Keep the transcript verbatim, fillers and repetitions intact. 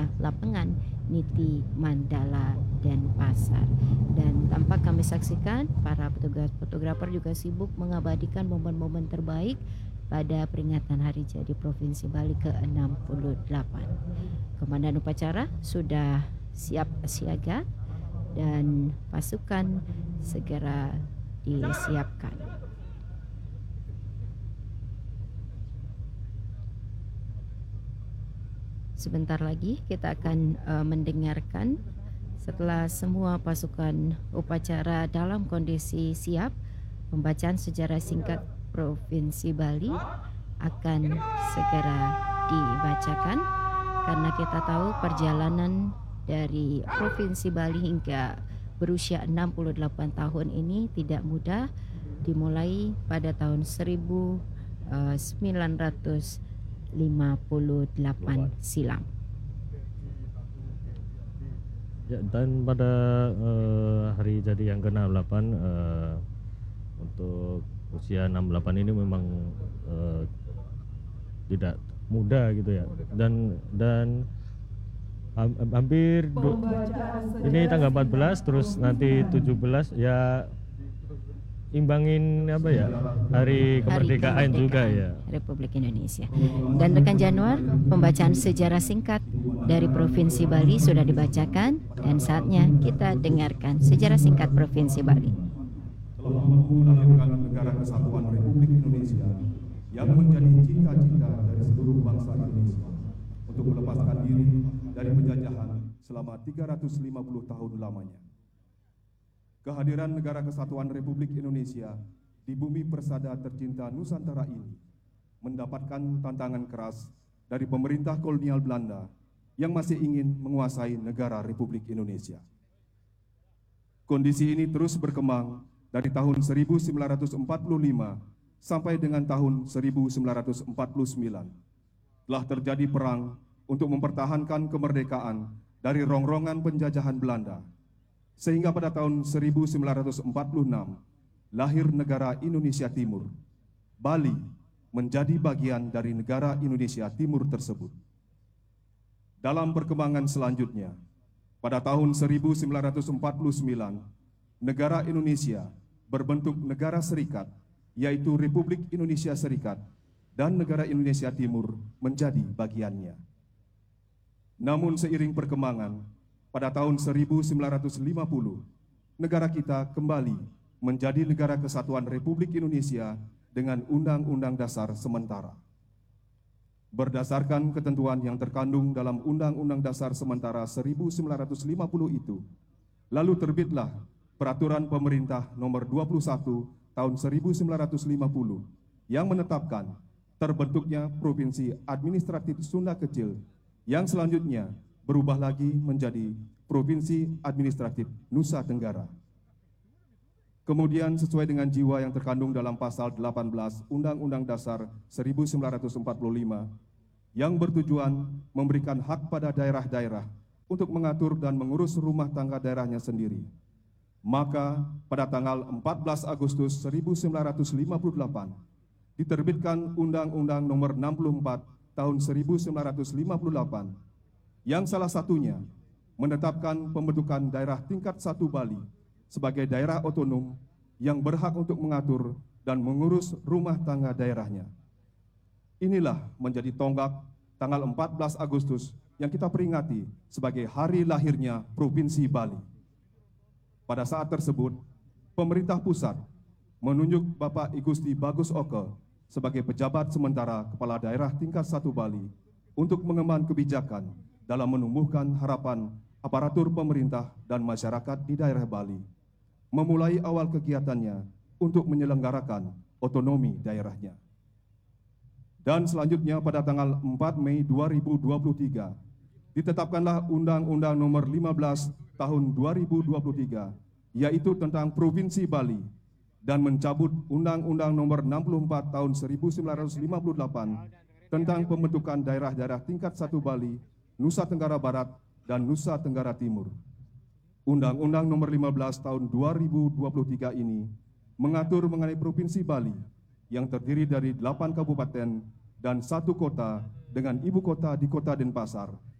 area lapangan Niti, Mandala, dan Pasar. Dan tampak kami saksikan para petugas fotografer juga sibuk mengabadikan momen-momen terbaik pada peringatan Hari Jadi Provinsi Bali ke enam puluh delapan. Komandan upacara sudah siap siaga dan pasukan segera disiapkan. Sebentar lagi kita akan uh, mendengarkan setelah semua pasukan upacara dalam kondisi siap, pembacaan sejarah singkat Provinsi Bali akan segera dibacakan karena kita tahu perjalanan dari Provinsi Bali hingga berusia enam puluh delapan tahun ini tidak mudah, dimulai pada tahun seribu sembilan ratus lima puluh delapan silam. Ya, dan pada uh, hari jadi yang ke enam puluh delapan uh, untuk usia enam puluh delapan ini memang uh, tidak mudah gitu ya. Dan dan hampir ini tanggal empat belas terus nanti tujuh belas ya imbangin apa ya hari kemerdekaan, hari juga ya Republik Indonesia. Dan rekan Januar, pembacaan sejarah singkat dari Provinsi Bali sudah dibacakan dan saatnya kita dengarkan sejarah singkat Provinsi Bali. Telah melahirkan negara kesatuan Republik Indonesia yang menjadi cita-cita dari seluruh bangsa Indonesia untuk melepaskan diri dari penjajahan selama tiga ratus lima puluh tahun lamanya. Kehadiran negara kesatuan Republik Indonesia di bumi persada tercinta Nusantara ini mendapatkan tantangan keras dari pemerintah kolonial Belanda yang masih ingin menguasai negara Republik Indonesia. Kondisi ini terus berkembang dari tahun seribu sembilan ratus empat puluh lima sampai dengan tahun seribu sembilan ratus empat puluh sembilan. Telah terjadi perang untuk mempertahankan kemerdekaan dari rongrongan penjajahan Belanda. Sehingga pada tahun seribu sembilan ratus empat puluh enam lahir negara Indonesia Timur. Bali menjadi bagian dari negara Indonesia Timur tersebut. Dalam perkembangan selanjutnya, pada tahun seribu sembilan ratus empat puluh sembilan, negara Indonesia berbentuk negara serikat, yaitu Republik Indonesia Serikat, dan negara Indonesia Timur menjadi bagiannya. Namun seiring perkembangan, pada tahun seribu sembilan ratus lima puluh, negara kita kembali menjadi negara kesatuan Republik Indonesia dengan Undang-Undang Dasar sementara. Berdasarkan ketentuan yang terkandung dalam Undang-Undang Dasar sementara seribu sembilan ratus lima puluh itu, lalu terbitlah Peraturan Pemerintah Nomor dua puluh satu Tahun seribu sembilan ratus lima puluh yang menetapkan terbentuknya Provinsi Administratif Sunda Kecil yang selanjutnya berubah lagi menjadi Provinsi Administratif Nusa Tenggara. Kemudian sesuai dengan jiwa yang terkandung dalam pasal delapan belas Undang-Undang Dasar seribu sembilan ratus empat puluh lima yang bertujuan memberikan hak pada daerah-daerah untuk mengatur dan mengurus rumah tangga daerahnya sendiri. Maka pada tanggal empat belas Agustus seribu sembilan ratus lima puluh delapan diterbitkan Undang-Undang Nomor enam puluh empat Tahun seribu sembilan ratus lima puluh delapan yang salah satunya menetapkan pembentukan daerah tingkat satu Bali sebagai daerah otonom yang berhak untuk mengatur dan mengurus rumah tangga daerahnya. Inilah menjadi tonggak tanggal empat belas Agustus yang kita peringati sebagai hari lahirnya Provinsi Bali. Pada saat tersebut, pemerintah pusat menunjuk Bapak I Gusti Bagus Oke sebagai pejabat sementara Kepala Daerah tingkat satu Bali untuk mengemban kebijakan dalam menumbuhkan harapan aparatur pemerintah dan masyarakat di daerah Bali, memulai awal kegiatannya untuk menyelenggarakan otonomi daerahnya. Dan selanjutnya pada tanggal empat Mei dua ribu dua puluh tiga, ditetapkanlah Undang-Undang Nomor lima belas Tahun dua ribu dua puluh tiga, yaitu tentang Provinsi Bali, dan mencabut Undang-Undang Nomor enam puluh empat Tahun seribu sembilan ratus lima puluh delapan tentang pembentukan daerah-daerah tingkat satu Bali, Nusa Tenggara Barat, dan Nusa Tenggara Timur. Undang-Undang Nomor lima belas Tahun dua ribu dua puluh tiga ini mengatur mengenai Provinsi Bali yang terdiri dari delapan kabupaten dan satu kota dengan ibu kota di Kota Denpasar